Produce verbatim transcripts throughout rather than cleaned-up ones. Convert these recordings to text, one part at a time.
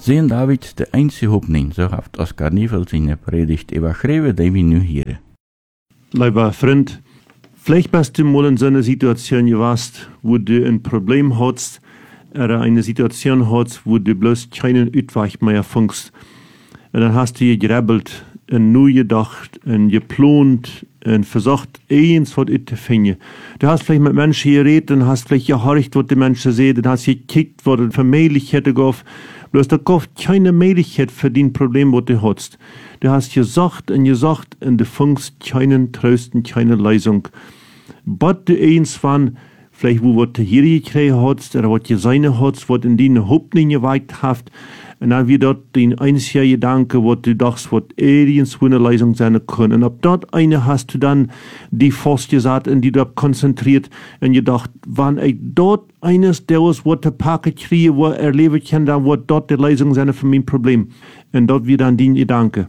Zijn David de einzige Hoffnung, so hat Oskar Nievels in der Predigt überschrieben, die wir nu hören. Lieber Freund, vielleicht bist du mal in so einer Situation gewesen, wo du ein Problem hast, oder eine Situation hast, wo du bloß keinen Ausweg mehr findest. Und dann hast du gegrabbelt und neu gedacht und geplant und versucht, eins was zu finden. Du hast vielleicht mit Menschen geredet und hast vielleicht gehorcht, was die Menschen sehen, dann hast du gekickt, was es für Möglichkeiten gab. Bloß da gab keine Möglichkeit für dein Problem, was du hast. Du hast gesagt und gesagt und du findest keinen Trost und keine Lösung. Was du eins waren, vielleicht wo was du hier gekriegt hast, oder was du seine hast, was in deine Hoffnung gewagt hast, und dann wird dort dein einziger Gedanke, was du dachtest, was irgendwo eine Lösung sein kann. Und ab dort eine hast du dann die Faust gesagt und die dort konzentriert und gedacht, wann ich dort eines der was, was der Paket kriege, wo erlebe kann, dann wird dort die Lösung sein für mein Problem. Und dort wird dann dein Gedanke.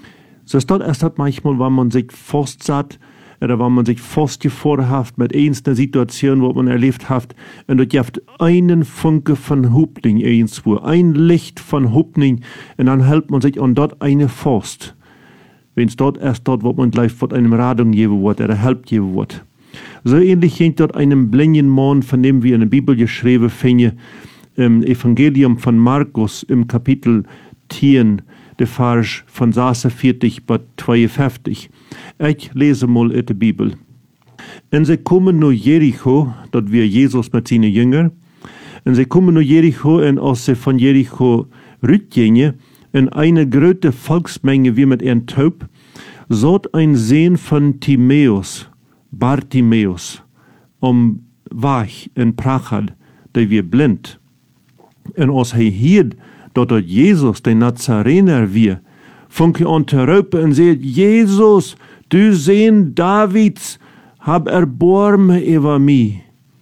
So ist dort erst hat manchmal, wenn man sich Faust sagt, oder wenn man sich festgefahren hat mit einer Situation, wo man erlebt hat, und dort gibt einen Funke von Hoffnung irgendwo, ein Licht von Hoffnung, und dann hält man sich an dort eine Faust. Wenn es dort erst dort, wo man gleich von einem Radung geben wird, oder Help geben wird. So ähnlich ging dort einem blinden Mann, von dem wir in der Bibel geschrieben finden, im Evangelium von Markus, im Kapitel zehn, der Vers von sechsundvierzig bis zweiundfünfzig. Ich lese mal in der Bibel. Und sie kommen nach Jericho, dort wir Jesus mit seinen Jüngern. Und sie kommen nach Jericho, und als sie von Jericho rückgingen, in eine große Volksmenge wie mit ihren Taub, sollt ein Sohn von Timäus, Bartimäus, um Wach in Prachad, der wir blind. Und als er hier dort Jesus, der Nazarener, wir, funke an zu rufen und sagt, Jesus, du Sohn Davids, hab Erbarme über mich.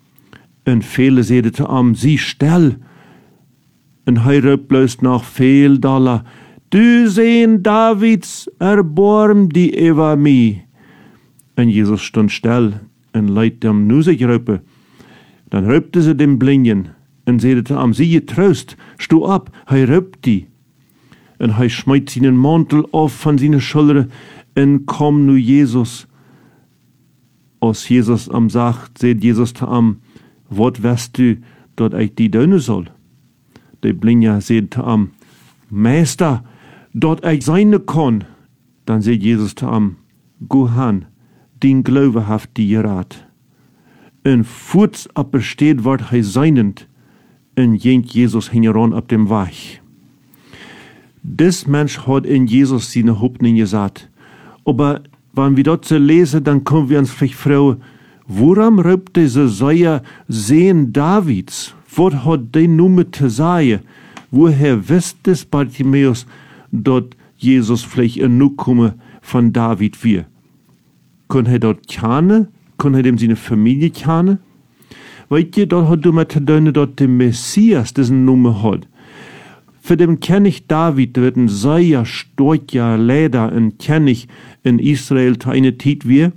Und viele sagten zu ihm, sieh still. Und er ruft bloß noch viel Dollar, du Sohn Davids, erbarm dich über mich. Und Jesus stand still und leitet ihm nur sich rufen. Dann rupte sie dem Blinden und sagte zu ihm, sieh getrost, stu ab, er ruft dich. Und er schmeißt seinen Mantel auf von seinen Schultern und kommt nu Jesus. Als Jesus am sagt, sagt Jesus zu ihm, was weißt du, dort ich die dönen soll? Der Blinde sagt zu ihm, Meister, dort ich sein kann. Dann sagt Jesus zu ihm, geh hin, dein Glaube haft die gerat. Und furz aber steht, ward er seinend, und jengt Jesus hingeran ab dem Weg. Das Mensch hat in Jesus seine Hoffnung gesagt. Aber wenn wir dort so lesen, dann können wir uns vielleicht fragen, woran rübt diese Säuer Sehen Davids? Was hat der Nummer zu sagen? Woher wisst es Bartimäus, dort Jesus vielleicht in Nukumme von David wir? Kann er dort kennen? Kann er dem seine Familie kennen? Weißt ihr, dort hat du mit der dort der Messias diesen Nummer hat. Für den König David wird ein sehr starker Leiter und König in Israel zu einer Zeit wie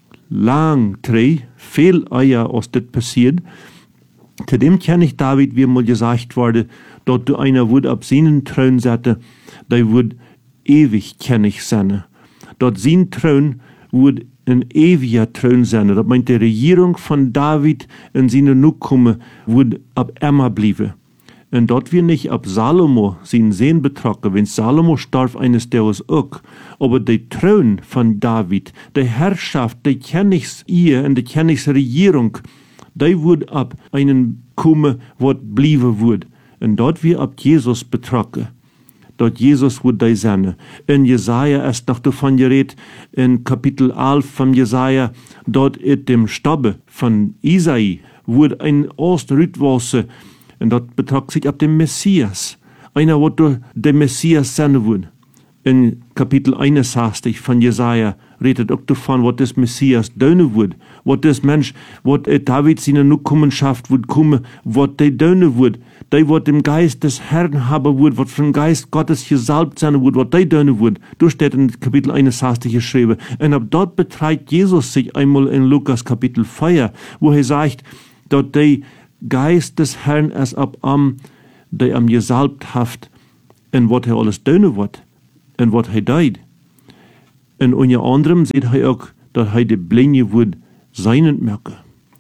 lang drei, viel eher als das passiert. Zu dem König David, wie mal gesagt wurde, dort du einer würde ab seinen Thron setzen, der würde ewig König sein. Dort sein Thron würde ein ewiger Thron sein. Das meint die Regierung von David in seine Nachkommen würde ab immer bleiben. Und dort wir nicht ab Salomo sein Sehen betrachten, wenn Salomo starb eines Tages auch. Aber der Thron von David, die Herrschaft, die Königsehe und die Königsregierung, die wird ab einen kommen, was bleiben wird. Und dort wir ab Jesus betrachten. Dort Jesus wird die sein. In Jesaja ist noch davon geredet, in Kapitel elf von Jesaja, dort in dem Stabe von Isai, wird ein Ostrütwasser. Und dort betrachtet sich ab dem Messias. Einer, wo der Messias sein wird. In Kapitel einundsechzig von Jesaja redet auch davon, was das Messias dönen wird. Was das Mensch, was David seine Nachkommenschaft wird kommen, was der dönen wird. Der wird dem Geist des Herrn haben wird, was vom Geist Gottes gesalbt sein wird, was der dönen wird. Das steht in Kapitel einundsechzig geschrieben. Und ab dort betreibt Jesus sich einmal in Lukas Kapitel vier, wo er sagt, dort der Geist des Herrn ist ab am, der am gesalbt haft, en wat hij alles doen wordt, en wat hij deed. En onder anderem zegt hij ook dat hij de blinde wordt zijnend maken.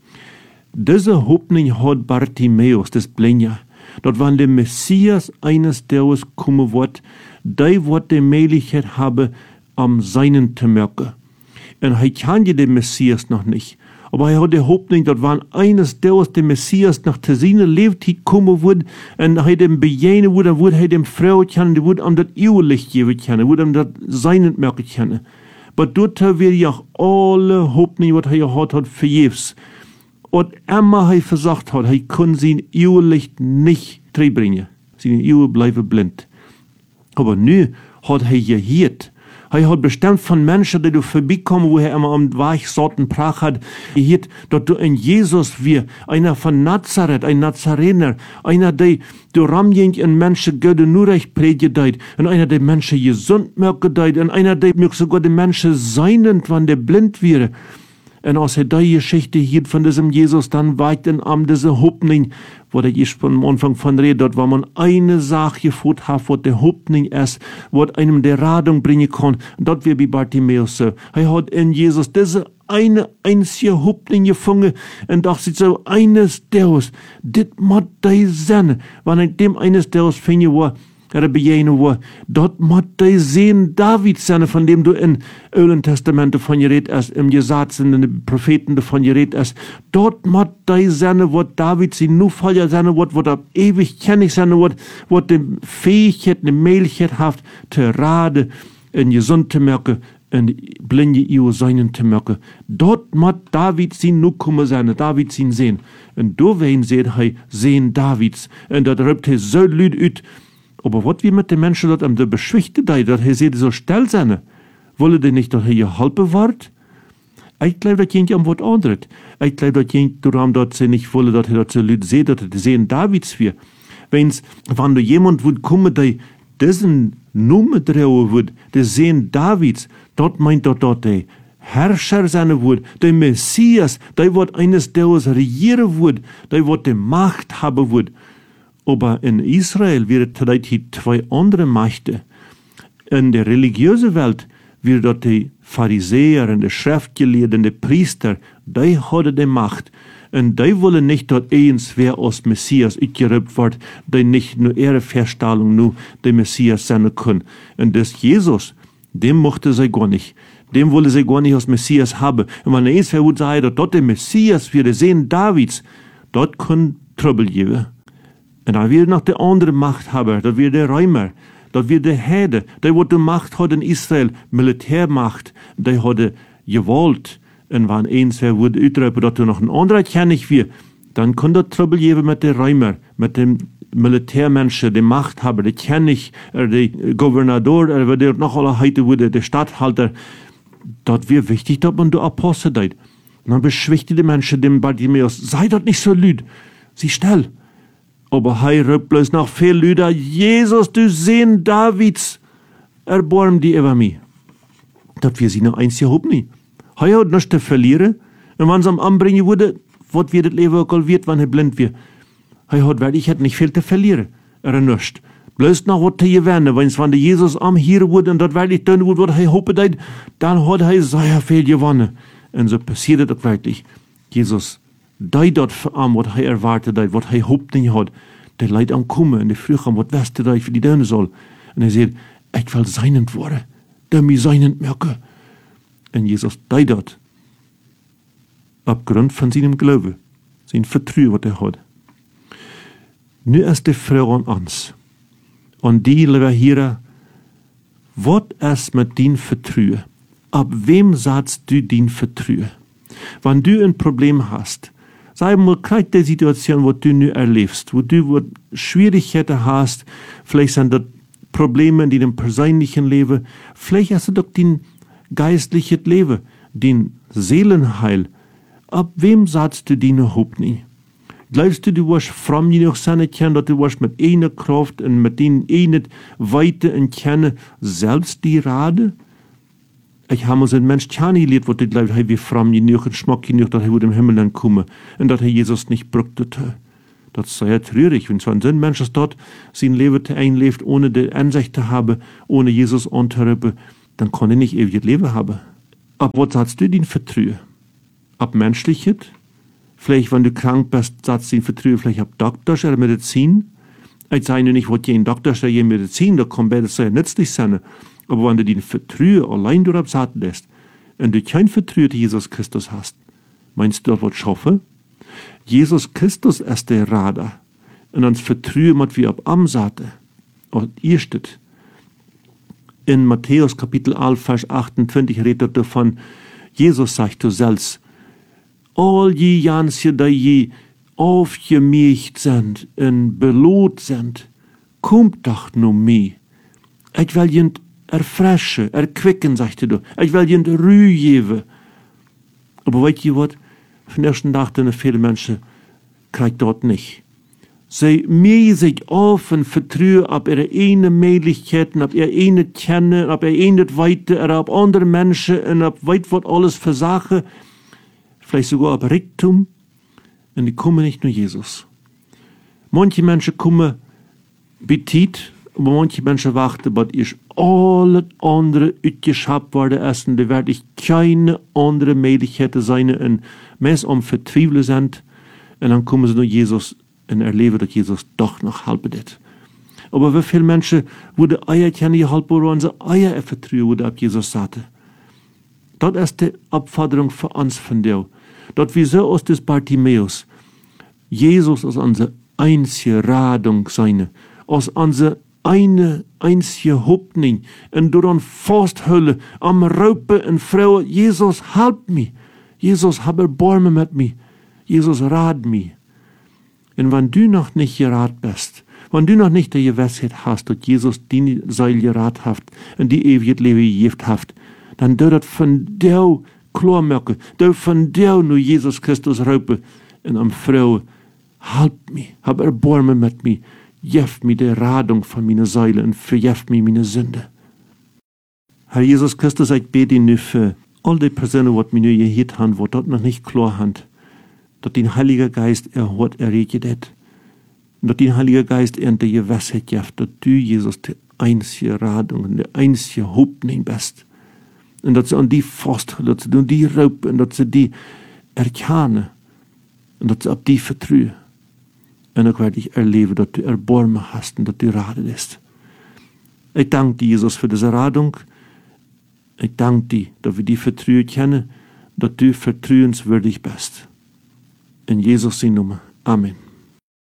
Deze hoopning had Bartimeus, des blinde, dat wanneer de Messias eines Tages komen wordt, die wordt de mogelijkheid hebben om zijnend te maken. En hij kende de Messias nog niet. Aber hij had de hoopning dat wanneer eines Tages de Messias nog te zijn leeftijd komen wordt, en hij dem bejenen wordt, dan wordt hij dem vrouw kennen, die wordt hem dat eeuwig licht geven kennen, wordt hem dat zijnend maken kennen. Maar doet hij weer ja alle hoopning wat hij gehad had vergeefs. Wat immer hij verzagt had, hij kon zijn eeuwig licht niet terugbrengen. Zijn eeuwig blijven blind. Aber nu had hij gehoord. Hij had bestemd van mensen die er voorbij komen, wo hij immer am Weg sorten pracht had, gehoord, dat du in Jesus weer, einer von Nazareth, ein Nazarener, einer, der du ramjent in Menschen Göde nur recht predigen, und einer, der Menschen gesund merken, und einer, der mir sogar die Menschen seinend, wann der blind wäre. Und als er die Geschichte hielt von diesem Jesus, dann weigt in am diese Hoffnung, wo der ich am Anfang von rede, dort war man eine Sache geführt hat, wo der Hoffnung ist, wo einem der Radung bringen kann. Dort wir bei Bartimeus so. Er hat in Jesus diese eine einzige Hoffnung gefunden und dachte so, eines Tages, dit muss die sein, wenn ich dem eines Tages finde, wo er bejenen war, dort muss die sehen David sein, von dem du in Alten Testament davon geredet hast, im Gesetz, in den Propheten davon geredet hast. Dort muss die sein, wo David sie nur Fall sein wird, wo er ewig kennig sein wird, wo die Fähigkeit, die Möglichkeit hat, zu raten, in gesund zu merken, in blinde Ehe seinen zu merken. Dort muss David sie nur kommen sein, David sie sehen. Und da werden sie sehen Davids. Und da rübt er so laut uit. Aber was wir mit den Menschen dort am der beschwichtet, dass er sie so still sein, wolle die nicht, dass er geholfen wird? Ich glaube, das geht um was anderes. Ich glaube, das geht darum, dass sie nicht wollen, dass er dort so Leute sieht, dass er sehen Davids wir. Wenn's, wenn du jemand wird kommen, der diesen Nummer drehen wird, der sehen Davids, dort meint er dort der Herrscher sein wird, der Messias, der wird eines Tages regieren wird, der wird die Macht haben wird. Aber in Israel wird vielleicht zwei andere Mächte. In der religiösen Welt wird dort die Pharisäer und die Schriftgelehrten, die Priester, die haben die Macht. Und die wollen nicht dort eins, wer als Messias uitgeroepen wird, die nicht nur ihre Verstellung nur der Messias sein können. Und das Jesus, dem mochte sie gar nicht. Dem wolle sie gar nicht als Messias haben. Und wenn eins würde sagen, dass dort der Messias wird, sehen Davids, dort kann Trouble geben. Und dann wird noch der andere Machthaber, das wird der Römer, das wird der Herde, der wo die Macht hat in Israel, Militärmacht, der hat gewollt. Und wenn eins wer würde uitrufen, dass du noch ein anderer kennig wird, dann kann das Trouble geben mit der Römer, mit dem Militärmenschen, dem Machthaber, der Kennig, der Gouverneur, oder der noch alle heute wurde, der Statthalter. Das wird wichtig, dass man der Apostel deut. Und dann beschwichtigt die Menschen dem Bartimeus, sei dort nicht so lüd, sie still. Aber hei rübt bloß noch viel Lüder, Jesus, du sehen Davids, erbarm die über mich. Das wir sie noch eins Hoffnung. Hei hat nichts zu verlieren. Und wenn es am anbringen würde, was wird das Leben auch wird, wenn er blind wird. Hei hat wirklich hat nicht viel zu verlieren. Er hat nichts. Bloß noch was zu gewinnen. Wenn es von der Jesus am hier wurde und das wirklich tun wurde, was er hoffen hat, dann hat er sehr viel gewonnen. Und so passiert das wirklich. Jesus die dort am, was er erwartet hat, was er Hoffnung hat, der Leid am Kommen, und der früh am, was weißt du da, für die tun soll. Und er sagt, ich will seinend worden, der mir seinend merke. Und Jesus, die dort, abgrund von seinem Glauben, sein Vertrauen, was er hat. Nu ist die Frage an uns, und die, lieber hier, was ist mit dein Vertrauen? Ab wem sagst du dein Vertrauen? Wenn du ein Problem hast, sag mal, gleich die Situation, wo du nu erlebst, wo du wo Schwierigkeiten hast, vielleicht sind das Probleme in deinem persönlichen Leben, vielleicht hast du doch dein geistliches Leben, dein Seelenheil. Ab wem sagst du deine Hoffnung? Glaubst du, du wirst fromm genug sein können, dass du wirst mit einer Kraft und mit den einer Weite und Kenne selbst die Rade? Ich habe uns ein Mensch kennengelernt, wo die glaubt, hey, wir fromm genug und schmack genug, dass er im Himmel dann kommen und dass er Jesus nicht brückte. Dat is sehr treurig, wenn so ein Mensch dort sein Leben einlebt, ohne die Ansicht zu haben, ohne Jesus anzuhören, dann kann er nicht ewig Leben haben. Aber was sagst du denn Vertrauen? Ab Menschliches? Vielleicht, wenn du krank bist, sagst du den Vertrauen vielleicht ab Doktor oder Medizin? Ich sage nicht, was ein Doktor oder eine Medizin, da kann beides sehr nützlich sein. Aber wenn du den Vertrauen allein durch absagen lässt und du kein Vertrauen zu Jesus Christus hast, meinst du, das wird schaffen? Jesus Christus ist der Rader. Und ans Vertrauen mit wie ab Amsate. Und ihr steht. In Matthäus Kapitel elf, Vers achtundzwanzig redet davon, Jesus sagt du selbst, all je Janse, die je aufgemächt sind und belohnt sind, kommt doch nur mir. Ich will ihn erfrischen, erquicken, sagte du. Ich will ihn Ruhe geben. Aber weißt ihr was? Von der ersten Tag, denn viele Menschen kriegen dort nicht. Sie mähen sich auf und vertrauen auf ihre eigenen Möglichkeiten, auf ihre eigenen Kennen, auf ihre eigenen Weite, auf andere Menschen und auf weit was alles für Sachen, vielleicht sogar auf Reichtum. Und die kommen nicht nur Jesus. Manche Menschen kommen betit, aber manche Menschen warten, bis ich alles andere ausgeschafft worden ist, und da werde ich keine andere Möglichkeit sein, und meist am Vertweifeln sind, und dann kommen sie nur Jesus und erleben, dass Jesus doch noch halten wird. Aber wie viele Menschen, wo die Eier kennen, halten, wo sie Eier vertrauen, wo ab Jesus sagte. Das ist die Abforderung für uns von dir. Dort wie so aus des Bartimäus. Jesus ist unsere einzige Radung seine, aus unserer eine einzige Hoffnung, und daran fasthüllen, am Raupen und Frauen, Jesus, help mich. Jesus, hab Erbarmen mit mir. Jesus, rat mich. Und wenn du noch nicht gerat bist, wenn du noch nicht die Gewissheit hast, dass Jesus die Seil gerat hat und die ewige Leben gegeben hat, dann du das von dir klar merken, du von dir nur Jesus Christus raupen und am Frau, help mich, hab Erbarmen mit mir, jef mir die Radung von meiner Seele und verjef mir meine Sünde. Herr Jesus Christus, ich bete nur für all die Personen, die mir nur gehört haben, die dort noch nicht klar haben, dass den Heiligen Geist er hat erregt hat. Und dass den Heiligen Geist er die Gewissheit gibt, dass du, Jesus, die einzige Radung und die einzige Hoffnung bist. Und dass sie an die festhalten, dass sie an die raupen, und dass sie die erkennen, und dass sie auf die vertrauen. Und ich werde ich erleben, dass du Erbarmen hast und dass du Rade bist. Ich danke dir, Jesus, für diese Radung. Ich danke dir, dass wir die Vertrauen kennen, dass du vertrauenswürdig bist. In Jesus' Namen. Amen.